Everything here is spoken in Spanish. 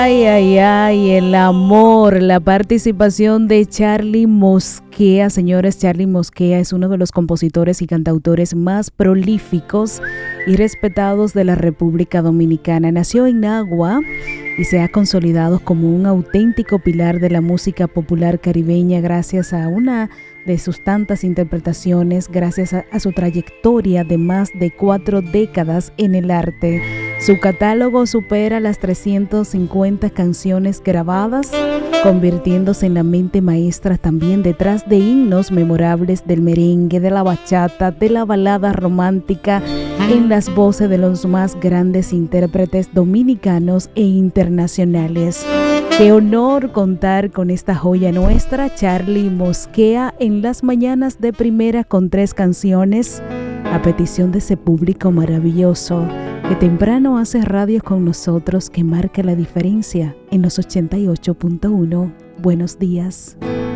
Ay, ay, ay, el amor, la participación de Charly Mosquea. Señores, Charly Mosquea es uno de los compositores y cantautores más prolíficos y respetados de la República Dominicana. Nació en Nagua y se ha consolidado como un auténtico pilar de la música popular caribeña gracias a una de sus tantas interpretaciones, gracias a su trayectoria de más de 4 décadas en el arte. Su catálogo supera las 350 canciones grabadas, convirtiéndose en la mente maestra también detrás de himnos memorables del merengue, de la bachata, de la balada romántica, en las voces de los más grandes intérpretes dominicanos e internacionales. Qué honor contar con esta joya nuestra, Charly Mosquea, en las mañanas de primera con 3 canciones, a petición de ese público maravilloso que temprano hace radio con nosotros, que marca la diferencia en los 88.1. Buenos días.